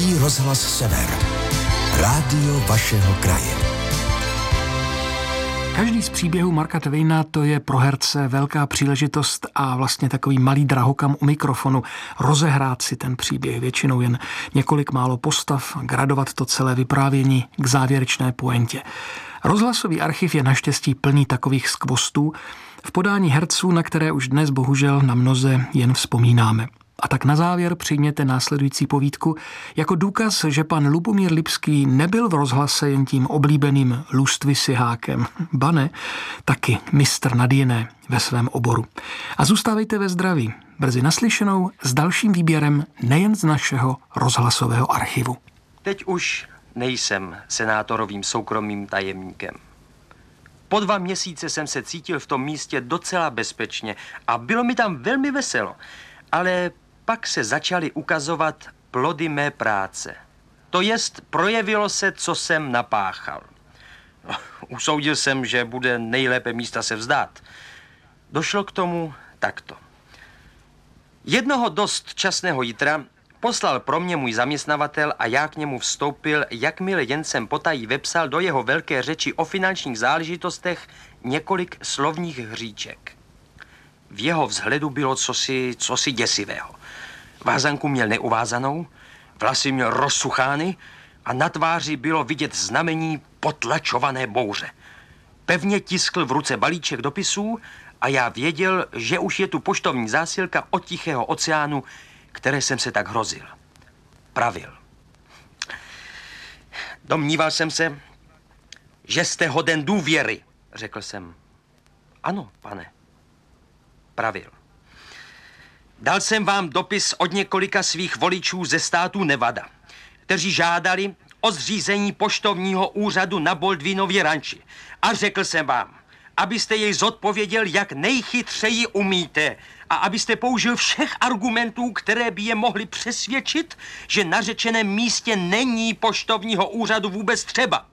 Český rozhlas Sever. Rádio vašeho kraje. Každý z příběhů Marka Twaina to je pro herce velká příležitost a vlastně takový malý drahokam u mikrofonu rozehrát si ten příběh, většinou jen několik málo postav, gradovat to celé vyprávění k závěrečné pointě. Rozhlasový archiv je naštěstí plný takových skvostů v podání herců, na které už dnes bohužel na mnoze jen vzpomínáme. A tak na závěr přijměte následující povídku jako důkaz, že pan Lubomír Lipský nebyl v rozhlase jen tím oblíbeným lustvisyhákem. Ba ne, taky mistr nad jiné ve svém oboru. A zůstávejte ve zdraví. Brzy naslyšenou s dalším výběrem nejen z našeho rozhlasového archivu. Teď už nejsem senátorovým soukromým tajemníkem. Po 2 měsíce jsem se cítil v tom místě docela bezpečně a bylo mi tam velmi veselo. Ale pak se začaly ukazovat plody mé práce. To jest, projevilo se, co jsem napáchal. Usoudil jsem, že bude nejlépe místa se vzdát. Došlo k tomu takto. Jednoho dost časného jitra poslal pro mě můj zaměstnavatel a já k němu vstoupil, jakmile jen jsem potají vepsal do jeho velké řeči o finančních záležitostech několik slovních hříček. V jeho vzhledu bylo cosi děsivého. Vázanku měl neuvázanou, vlasy měl rozsuchány a na tváři bylo vidět znamení potlačované bouře. Pevně tiskl v ruce balíček dopisů a já věděl, že už je tu poštovní zásilka od Tichého oceánu, které jsem se tak hrozil. Pravil. Domníval jsem se, že jste hoden důvěry, řekl jsem. Ano, pane. Pravil. Dal jsem vám dopis od několika svých voličů ze státu Nevada, kteří žádali o zřízení poštovního úřadu na Baldwinově ranči. A řekl jsem vám, abyste jej zodpověděl, jak nejchytřeji umíte a abyste použil všech argumentů, které by je mohly přesvědčit, že na řečeném místě není poštovního úřadu vůbec třeba.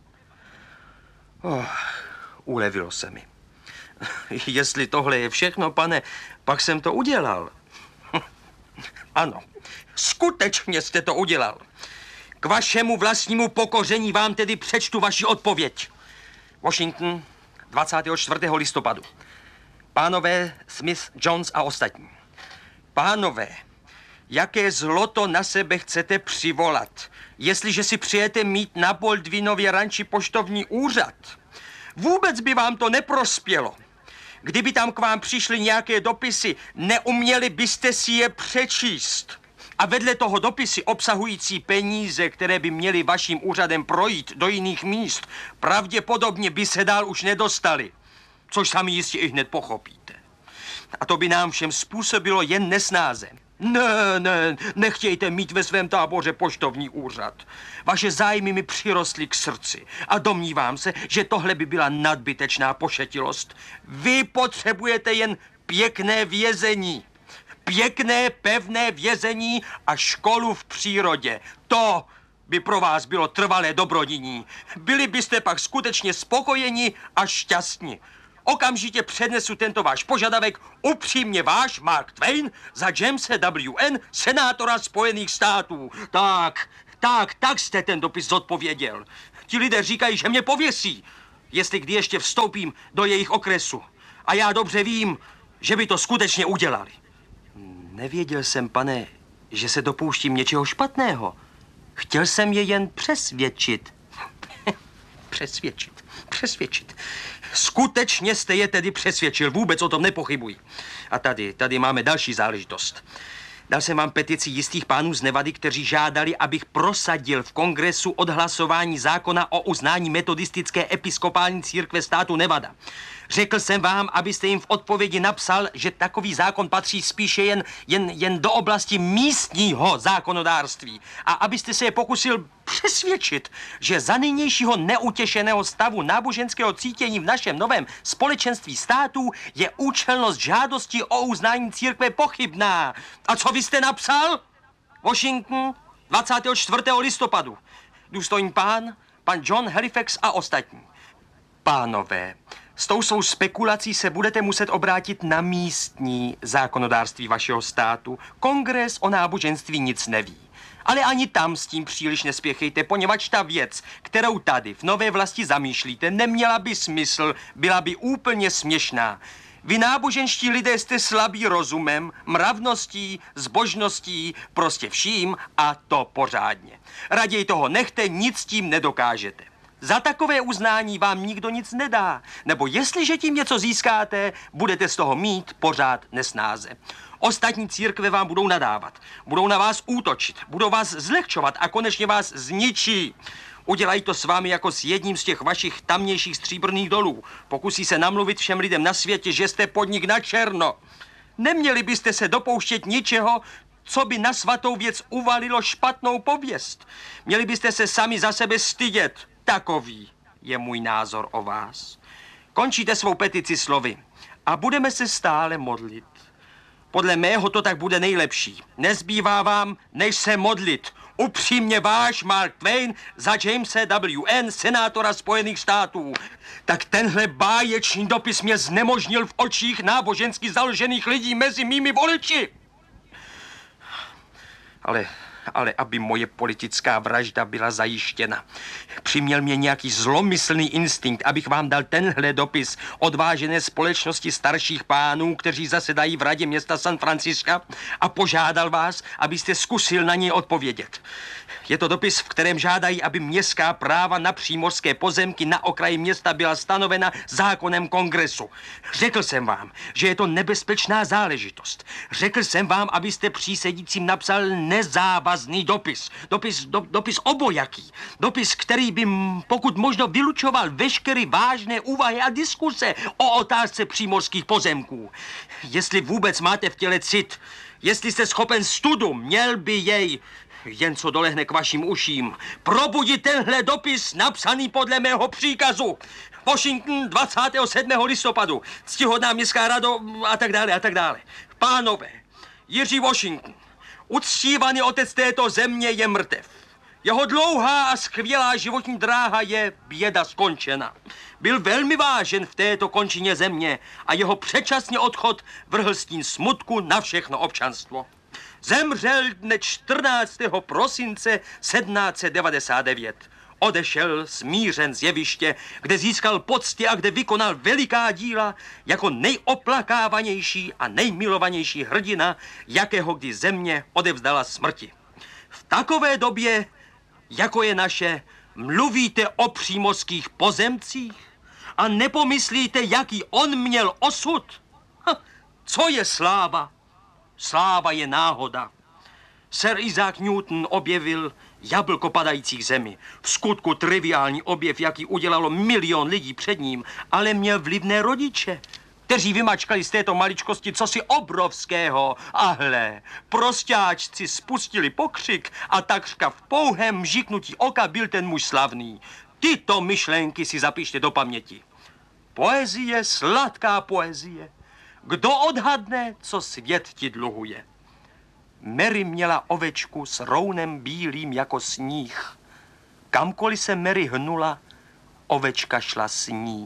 Ulevilo se mi. Jestli tohle je všechno, pane, pak jsem to udělal. Ano, skutečně jste to udělal. K vašemu vlastnímu pokoření vám tedy přečtu vaši odpověď. Washington, 24. listopadu. Pánové Smith, Jones a ostatní. Pánové, jaké zloto na sebe chcete přivolat, jestliže si přijete mít na Baldwinově ranči poštovní úřad? Vůbec by vám to neprospělo. Kdyby tam k vám přišly nějaké dopisy, neuměli byste si je přečíst. A vedle toho dopisy obsahující peníze, které by měly vaším úřadem projít do jiných míst, pravděpodobně by se dál už nedostali. Což sami jistě i hned pochopíte. A to by nám všem způsobilo jen nesnáze. Nechtějte mít ve svém táboře poštovní úřad. Vaše zájmy mi přirostly k srdci a domnívám se, že tohle by byla nadbytečná pošetilost. Vy potřebujete jen pěkné vězení. Pěkné, pevné vězení a školu v přírodě. To by pro vás bylo trvalé dobrodiní. Byli byste pak skutečně spokojeni a šťastní. Okamžitě přednesu tento váš požadavek, upřímně váš Mark Twain za Jamese W.N., senátora Spojených států. Tak jste ten dopis zodpověděl. Ti lidé říkají, že mě pověsí, jestli kdy ještě vstoupím do jejich okresu. A já dobře vím, že by to skutečně udělali. Nevěděl jsem, pane, že se dopouštím něčeho špatného. Chtěl jsem je jen přesvědčit. Přesvědčit. Skutečně jste je tedy přesvědčil, vůbec o tom nepochybuji. A tady máme další záležitost. Dal jsem vám petici jistých pánů z Nevady, kteří žádali, abych prosadil v kongresu odhlasování zákona o uznání metodistické episkopální církve státu Nevada. Řekl jsem vám, abyste jim v odpovědi napsal, že takový zákon patří spíše jen do oblasti místního zákonodárství a abyste se je pokusil přesvědčit, že za nynějšího neutěšeného stavu náboženského cítění v našem novém společenství států je účelnost žádosti o uznání církve pochybná. A co vy jste napsal? Washington, 24. listopadu. Důstojný pan John Halifax a ostatní. Pánové, s tou svou spekulací se budete muset obrátit na místní zákonodárství vašeho státu. Kongres o náboženství nic neví. Ale ani tam s tím příliš nespěchejte, poněvadž ta věc, kterou tady v Nové Vlasti zamýšlíte, neměla by smysl, byla by úplně směšná. Vy náboženští lidé jste slabí rozumem, mravností, zbožností, prostě vším a to pořádně. Raději toho nechte, nic s tím nedokážete. Za takové uznání vám nikdo nic nedá, nebo jestliže tím něco získáte, budete z toho mít pořád nesnáze. Ostatní církve vám budou nadávat, budou na vás útočit, budou vás zlehčovat a konečně vás zničí. Udělají to s vámi jako s jedním z těch vašich tamnějších stříbrných dolů. Pokusí se namluvit všem lidem na světě, že jste podnik na černo. Neměli byste se dopouštět ničeho, co by na svatou věc uvalilo špatnou pověst. Měli byste se sami za sebe stydět. Takový je můj názor o vás. Končíte svou petici slovy a budeme se stále modlit. Podle mého to tak bude nejlepší. Nezbývá vám, než se modlit. Upřímně váš Mark Twain za Jamese W.N., senátora Spojených států. Tak tenhle báječný dopis mě znemožnil v očích nábožensky založených lidí mezi mými voliči. Ale aby moje politická vražda byla zajištěna, přiměl mě nějaký zlomyslný instinkt, abych vám dal tenhle dopis odvážené společnosti starších pánů, kteří zasedají v radě města San Francisca, a požádal vás, abyste zkusil na něj odpovědět. Je to dopis, v kterém žádají, aby městská práva na přímořské pozemky na okraji města byla stanovena zákonem kongresu. Řekl jsem vám, že je to nebezpečná záležitost. Řekl jsem vám, abyste přísedícím napsal nezávazný dopis. Dopis obojaký. Dopis, který by pokud možno vylučoval veškeré vážné úvahy a diskuse o otázce přímořských pozemků. Jestli vůbec máte v těle cit, jestli jste schopen studu, měl by jej, jen co dolehne k vašim uším, probudit tenhle dopis napsaný podle mého příkazu. Washington 27. listopadu, ctihodná městská rado a tak dále a tak dále. Pánové, Jiří Washington, uctívaný otec této země, je mrtev. Jeho dlouhá a skvělá životní dráha je běda skončena. Byl velmi vážen v této končině země a jeho předčasný odchod vrhl stín smutku na všechno občanstvo. Zemřel dne 14. prosince 1799. Odešel smířen z jeviště, kde získal pocty a kde vykonal veliká díla jako nejoplakávanější a nejmilovanější hrdina, jakého kdy země odevzdala smrti. V takové době, jako je naše, mluvíte o přímořských pozemcích a nepomyslíte, jaký on měl osud? Co je sláva? Sláva je náhoda. Sir Isaac Newton objevil jablko padající k zemi. V skutku triviální objev, jaký udělalo milion lidí před ním, ale měl vlivné rodiče, kteří vymačkali z této maličkosti cosi obrovského. A hle, prostáčci spustili pokřik a takřka v pouhém mžiknutí oka byl ten muž slavný. Tyto myšlenky si zapište do paměti. Poezie, sladká poezie. Kdo odhadne, co svět ti dluhuje? Mary měla ovečku s rounem bílým jako sníh. Kamkoliv se Mary hnula, ovečka šla s ní.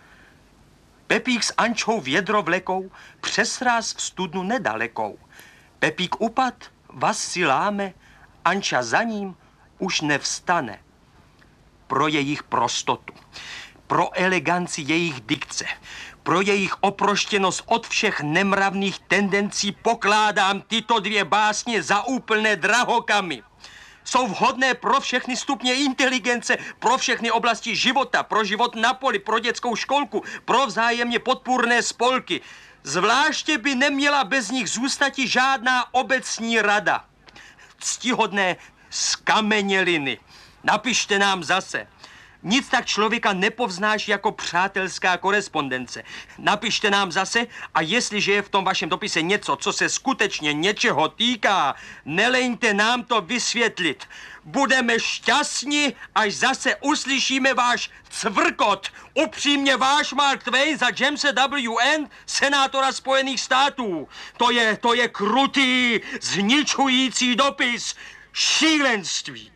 Pepík s Ančou vědro vlekou, přesráz v studnu nedalekou. Pepík upad, vaz si láme, Anča za ním už nevstane. Pro jejich prostotu, pro eleganci jejich dikce, pro jejich oproštěnost od všech nemravných tendencí pokládám tyto dvě básně za úplné drahokamy. Jsou vhodné pro všechny stupně inteligence, pro všechny oblasti života, pro život na poli, pro dětskou školku, pro vzájemně podpůrné spolky. Zvláště by neměla bez nich zůstati žádná obecní rada. Ctihodné skameněliny, napište nám zase. Nic tak člověka nepovznáší jako přátelská korespondence. Napište nám zase, a jestliže je v tom vašem dopise něco, co se skutečně něčeho týká, neleňte nám to vysvětlit. Budeme šťastní, až zase uslyšíme váš cvrkot. Upřímně váš Mark Twain za Jamese W.N., senátora Spojených států. To je krutý, zničující dopis. Šílenství.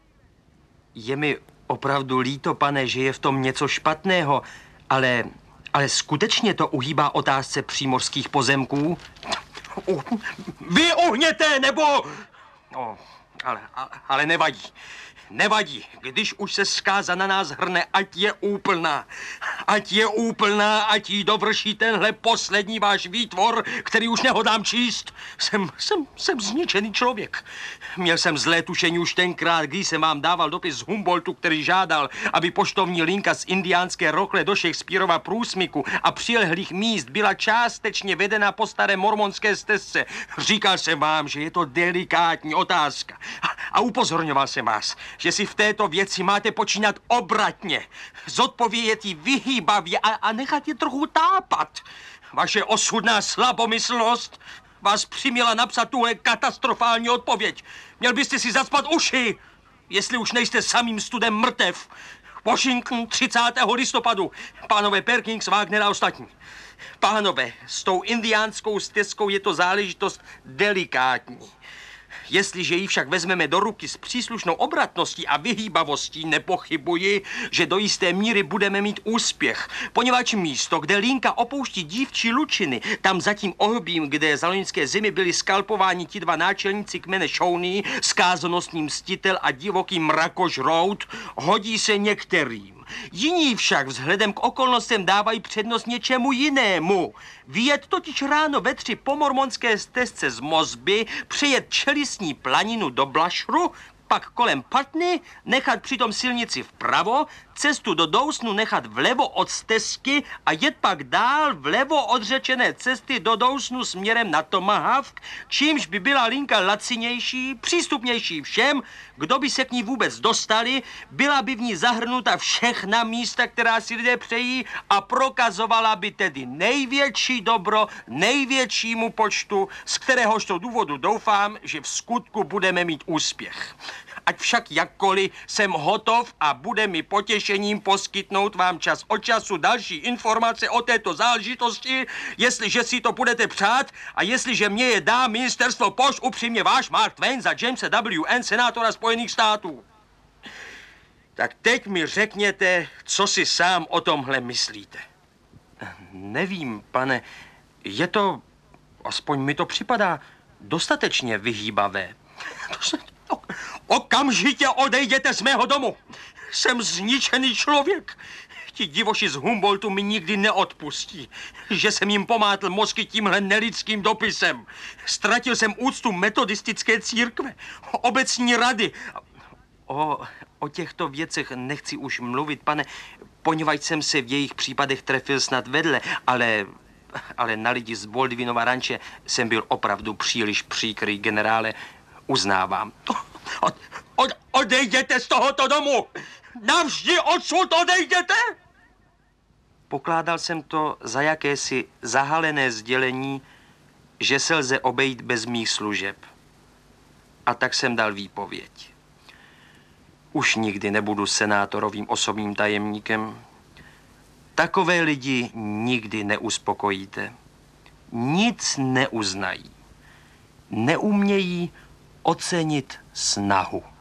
Je mi opravdu líto, pane, že je v tom něco špatného, ale skutečně to uhýbá otázce přímořských pozemků? Vy uhněte, nebo... Ale nevadí. Nevadí, když už se zkáza na nás hrne, ať je úplná. Ať je úplná, ať jí dovrší tenhle poslední váš výtvor, který už nehodám číst. Jsem zničený člověk. Měl jsem zlé tušení už tenkrát, když jsem vám dával dopis z Humboldtu, který žádal, aby poštovní linka z indiánské Rochle do Shakespearova průsmyku a přilehlých míst byla částečně vedena po staré mormonské stezce. Říkal jsem vám, že je to delikátní otázka. A upozorňoval jsem vás, že si v této věci máte počínat obratně, zodpovědět jí vyhýbavě a nechat je trochu tápat. Vaše osudná slabomyslnost vás přiměla napsat tuhle katastrofální odpověď. Měl byste si zacpat uši, jestli už nejste samým studem mrtev. Washington, 30. listopadu. Pánové Perkins, Wagner a ostatní. Pánové, s tou indiánskou stezkou je to záležitost delikátní. Jestliže ji však vezmeme do ruky s příslušnou obratností a vyhýbavostí, nepochybuji, že do jisté míry budeme mít úspěch. Poněvadž místo, kde linka opouští dívčí lučiny, tam za tím ohbím, kde za loňské zimy byli skalpováni ti dva náčelníci kmene Shawnee, skázonostní mstitel a divoký mrakožrout, hodí se některým. Jiní však vzhledem k okolnostem dávají přednost něčemu jinému. Vyjet totiž ráno ve 3 po mormonské stezce z Mosby, přejet čelistní planinu do Blushru, pak kolem Putney, nechat přitom silnici vpravo, cestu do Dawsonu nechat vlevo od stezky a jet pak dál vlevo od řečené cesty do Dawsonu směrem na Tomahawk, čímž by byla linka lacinější, přístupnější všem, kdo by se k ní vůbec dostali, byla by v ní zahrnuta všechna místa, která si lidé přejí a prokazovala by tedy největší dobro největšímu počtu, z kteréhožto důvodu doufám, že v skutku budeme mít úspěch. Ať však jakkoliv jsem hotov a bude mi potěšením poskytnout vám čas od času další informace o této záležitosti, jestliže si to budete přát a jestliže mě je dá ministerstvo pošt, upřímně váš Mark Twain za Jamesa W.N., senátora Spojených států. Tak teď mi řekněte, co si sám o tomhle myslíte. Nevím, pane, je to, aspoň mi to připadá, dostatečně vyhýbavé. Okamžitě odejděte z mého domu. Jsem zničený člověk. Ti divoši z Humboldtu mi nikdy neodpustí, že jsem jim pomátl mozky tímhle nelidským dopisem. Ztratil jsem úctu metodistické církve, obecní rady. O těchto věcech nechci už mluvit, pane, poněvadž jsem se v jejich případech trefil snad vedle, ale na lidi z Baldwinova ranče jsem byl opravdu příliš příkrý, generále. Uznávám. Odejděte z tohoto domu! Navždy odsud odejděte! Pokládal jsem to za jakési zahalené sdělení, že se lze obejít bez mých služeb. A tak jsem dal výpověď. Už nikdy nebudu senátorovým osobním tajemníkem. Takové lidi nikdy neuspokojíte. Nic neuznají. Neumějí ocenit snahu.